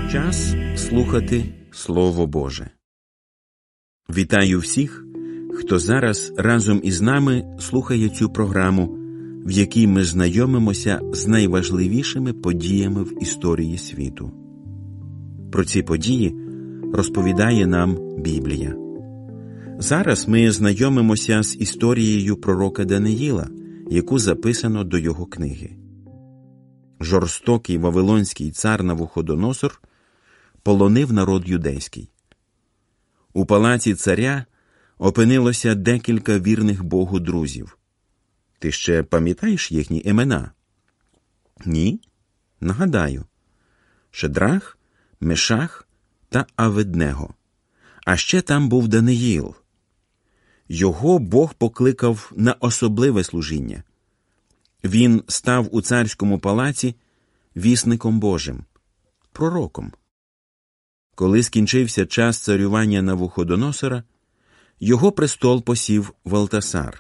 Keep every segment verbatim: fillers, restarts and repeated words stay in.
Час слухати Слово Боже. Вітаю всіх, хто зараз разом із нами слухає цю програму, в якій ми знайомимося з найважливішими подіями в історії світу. Про ці події розповідає нам Біблія. Зараз ми знайомимося з історією пророка Даниїла, яку записано до його книги. Жорстокий вавилонський цар Навуходоносор полонив народ юдейський. У палаці царя опинилося декілька вірних Богу друзів. Ти ще пам'ятаєш їхні імена? Ні? Нагадаю. Шедрах, Мешах та Аведнего. А ще там був Даниїл. Його Бог покликав на особливе служіння. Він став у царському палаці вісником Божим, пророком. Коли скінчився час царювання Навуходоносора, його престол посів Валтасар.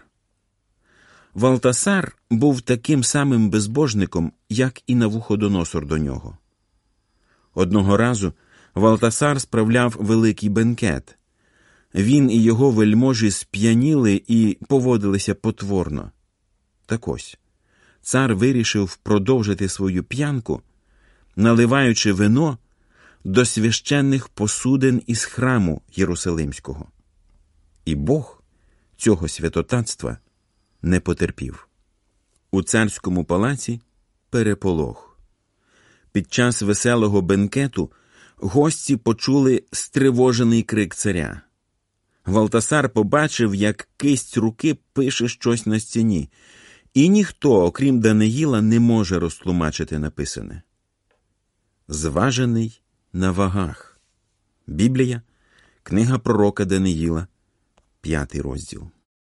Валтасар був таким самим безбожником, як і Навуходоносор до нього. Одного разу Валтасар справляв великий бенкет. Він і його вельможі сп'яніли і поводилися потворно. Так ось, цар вирішив продовжити свою п'янку, наливаючи вино до священних посудин із храму Єрусалимського. І Бог цього святотатства не потерпів. У царському палаці переполох. Під час веселого бенкету гості почули стривожений крик царя. Валтасар побачив, як кисть руки пише щось на стіні, і ніхто, окрім Даниїла, не може розтлумачити написане. Зважений на вагах. Біблія, книга пророка Даниїла, п'ятий розділ.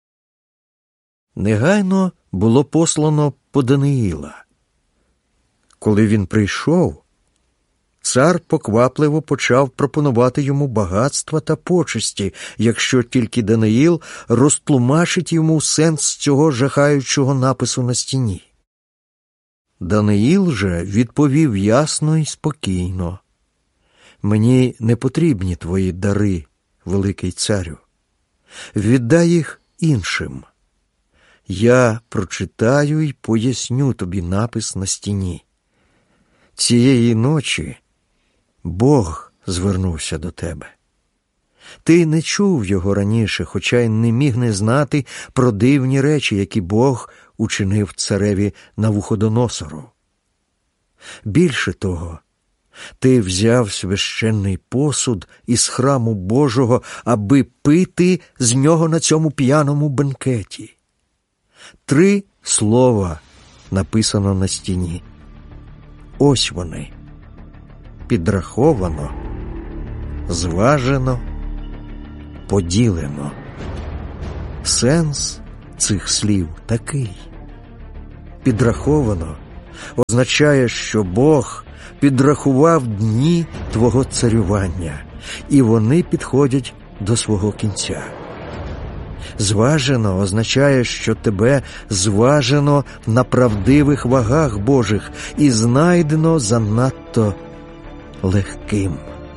Негайно було послано по Даниїла. Коли він прийшов, цар поквапливо почав пропонувати йому багатства та почесті, якщо тільки Даниїл розтлумачить йому сенс цього жахаючого напису на стіні. Даниїл же відповів ясно і спокійно: «Мені не потрібні твої дари, великий царю. Віддай їх іншим. Я прочитаю і поясню тобі напис на стіні. Цієї ночі Бог звернувся до тебе. Ти не чув його раніше, хоча й не міг не знати про дивні речі, які Бог учинив цареві Навуходоносору. Більше того, ти взяв священний посуд із храму Божого, аби пити з нього на цьому п'яному бенкеті. Три слова написано на стіні. Ось вони. Підраховано, зважено, поділено. Сенс цих слів такий. Підраховано означає, що Бог підрахував дні твого царювання, і вони підходять до свого кінця. Зважено означає, що тебе зважено на правдивих вагах Божих і знайдено занадто легким.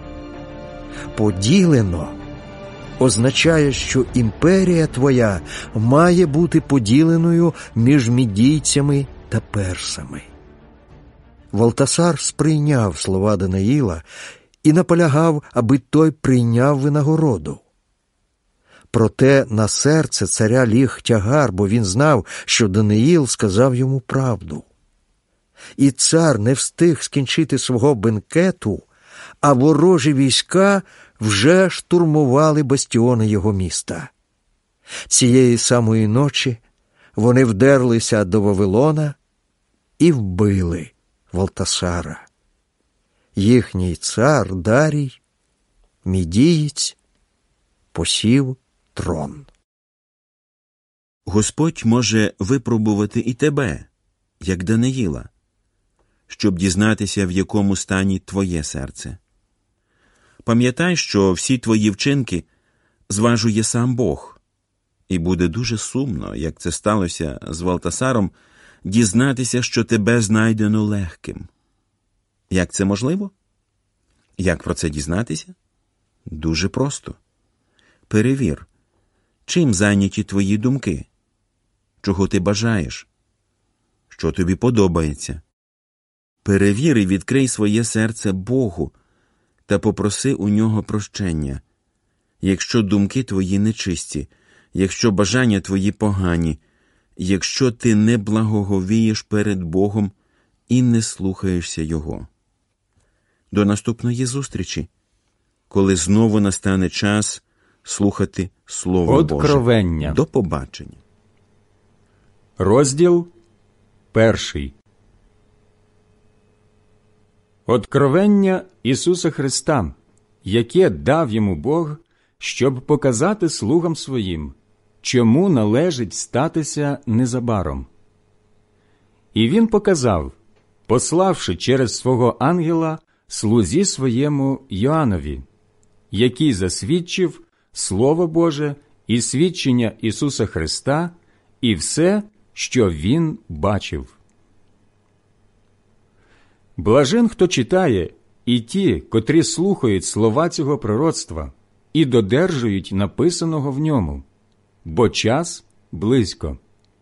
Поділено означає, що імперія твоя має бути поділеною між мідійцями та персами. Валтасар сприйняв слова Даниїла і наполягав, аби той прийняв винагороду. Проте на серце царя ліг тягар, бо він знав, що Даниїл сказав йому правду. І цар не встиг скінчити свого бенкету, а ворожі війська вже штурмували бастіони його міста. Цієї самої ночі вони вдерлися до Вавилона і вбили Валтасара. Їхній цар Дарій, мідієць, посів трон. Господь може випробувати і тебе, як Даниїла, щоб дізнатися, в якому стані твоє серце. Пам'ятай, що всі твої вчинки зважує сам Бог, і буде дуже сумно, як це сталося з Валтасаром, дізнатися, що тебе знайдено легким. Як це можливо? Як про це дізнатися? Дуже просто. Перевір, чим зайняті твої думки, чого ти бажаєш, що тобі подобається. Перевір і відкрий своє серце Богу та попроси у нього прощення. Якщо думки твої нечисті, якщо бажання твої погані, якщо ти не благоговієш перед Богом і не слухаєшся Його. До наступної зустрічі, коли знову настане час слухати Слово Откровення. Боже. До побачення. Розділ перший. Откровення Ісуса Христа, яке дав йому Бог, щоб показати слугам своїм, чому належить статися незабаром. І він показав, пославши через свого ангела слузі своєму Йоаннові, який засвідчив Слово Боже і свідчення Ісуса Христа і все, що він бачив. Блажен, хто читає, і ті, котрі слухають слова цього пророцтва і додержують написаного в ньому, бо час близько.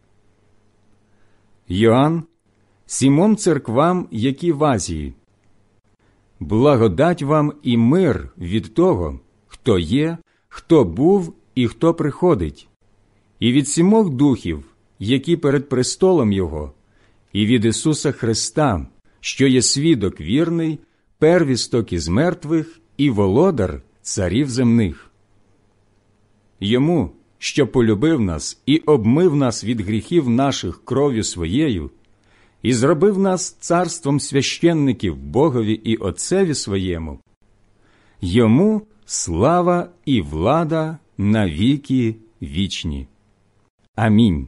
Йоанн, сімом церквам, які в Азії. Благодать вам і мир від того, хто є, хто був і хто приходить, і від сімох духів, які перед престолом Його, і від Ісуса Христа, що є свідок вірний, первісток із мертвих і володар царів земних. Йому, що полюбив нас і обмив нас від гріхів наших кров'ю своєю, і зробив нас царством священників Богові і Отцеві своєму, йому слава і влада на віки вічні. Амінь.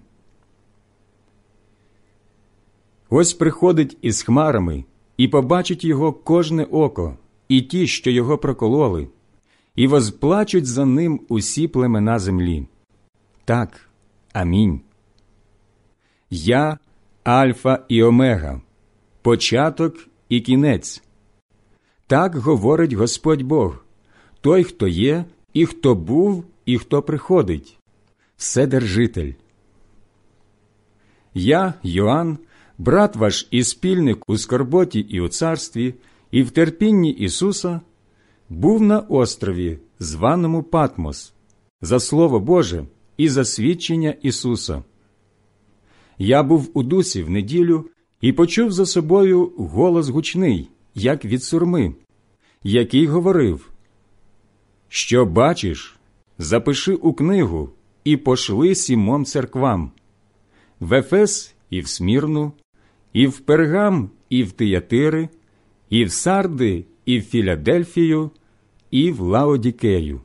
Ось приходить із хмарами, і побачить його кожне око, і ті, що його прокололи, і возплачуть за ним усі племена землі. Так, амінь. Я – Альфа і Омега, початок і кінець. Так говорить Господь Бог, той, хто є, і хто був, і хто приходить, Вседержитель. Я, Йоанн, брат ваш і спільник у скорботі і у царстві, і в терпінні Ісуса, був на острові, званому Патмос, за Слово Боже і за свідчення Ісуса. Я був у дусі в неділю і почув за собою голос гучний, як від сурми, який говорив: «Що бачиш, запиши у книгу і пошли сімом церквам, в Ефес і в Смірну, і в Пергам, і в Тиятири, і в Сарди, і в Філадельфію, і в Лаодікею».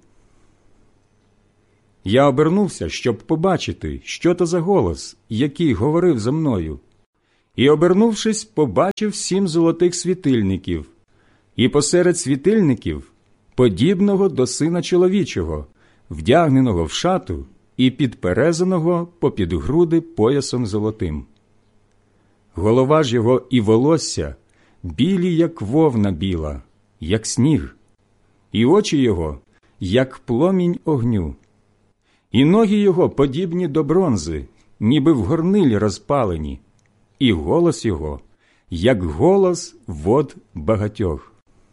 Я обернувся, щоб побачити, що то за голос, який говорив за мною. І, обернувшись, побачив сім золотих світильників, і посеред світильників подібного до Сина чоловічого, вдягненого в шату і підперезаного попід груди поясом золотим. Голова ж його і волосся білі, як вовна біла, як сніг, і очі його, як пломінь огню. І ноги його подібні до бронзи, ніби в горнилі розпалені, і голос його, як голос вод багатьох.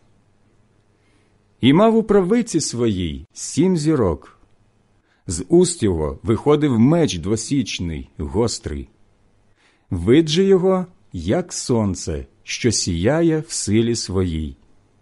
І мав у правиці своїй сім зірок. З уст його виходив меч двосічний, гострий. Вид же його, як сонце, що сіяє в силі своїй.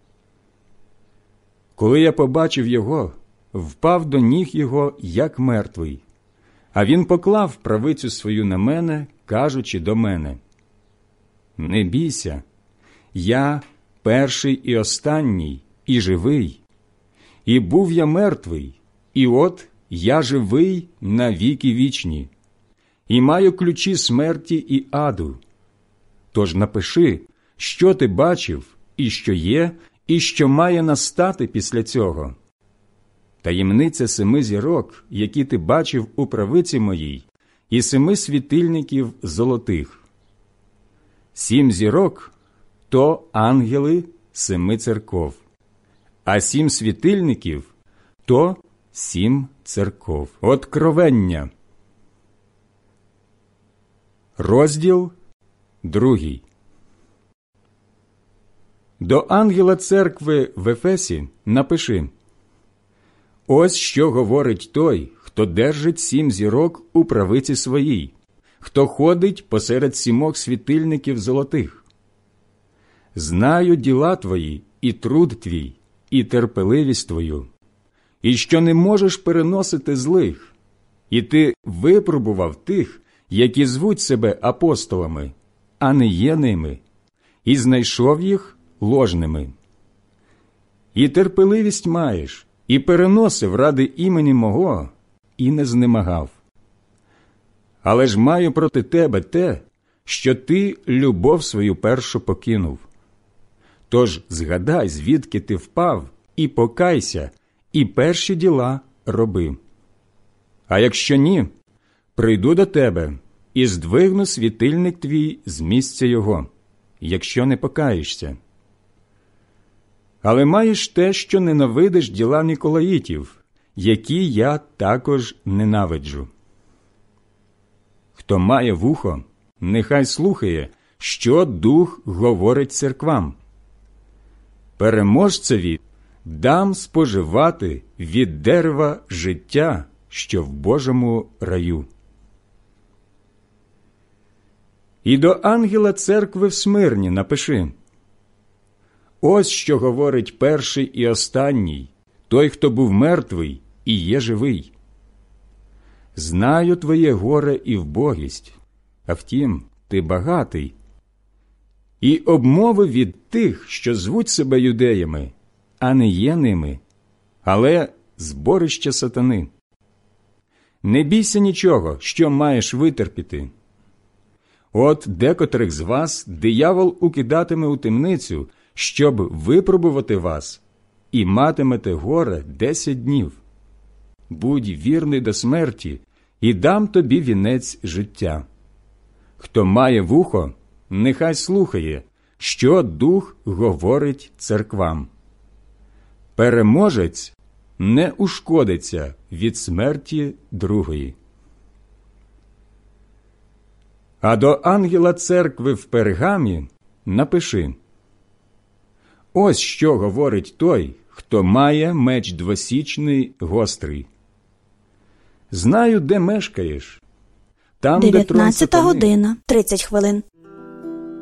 Коли я побачив його, впав до ніг його, як мертвий. А він поклав правицю свою на мене, кажучи до мене: «Не бійся, я перший і останній, і живий. І був я мертвий, і от я живий на віки вічні, і маю ключі смерті і аду. Тож напиши, що ти бачив, і що є, і що має настати після цього. Таємниця семи зірок, які ти бачив у правиці моїй, і семи світильників золотих. Сім зірок – то ангели семи церков, а сім світильників – то сім церков. Откровення. Розділ другий. До ангела церкви в Ефесі напиши: «Ось що говорить той, хто держить сім зірок у правиці своїй, хто ходить посеред сімох світильників золотих. Знаю діла твої, і труд твій, і терпеливість твою, і що не можеш переносити злих, і ти випробував тих, які звуть себе апостолами, а не є ними, і знайшов їх ложними. І терпеливість маєш, і переносив ради імені мого, і не знемагав. Але ж маю проти тебе те, що ти любов свою першу покинув. Тож згадай, звідки ти впав, і покайся, і перші діла роби. А якщо ні, прийду до тебе і здвигну світильник твій з місця його, якщо не покаєшся. Але маєш те, що ненавидиш діла Ніколаїтів, які я також ненавиджу. Хто має вухо, нехай слухає, що Дух говорить церквам. Переможцеві дам споживати від дерева життя, що в Божому раю. І до ангела церкви в Смирні напиши: ось що говорить перший і останній, той, хто був мертвий і є живий. Знаю твоє горе і вбогість, а втім, ти багатий. І обмови від тих, що звуть себе юдеями, а не є ними, але зборище сатани. Не бійся нічого, що маєш витерпіти. От декотрих з вас диявол укидатиме у темницю, щоб випробувати вас, і матимете горе десять днів. Будь вірний до смерті, і дам тобі вінець життя. Хто має вухо, нехай слухає, що Дух говорить церквам. Переможець не ушкодиться від смерті другої. А до ангела церкви в Пергамі напиши: ось що говорить той, хто має меч двосічний гострий. Знаю, де мешкаєш. Там, де трон дев'ятнадцята сатани. година, тридцять хвилин.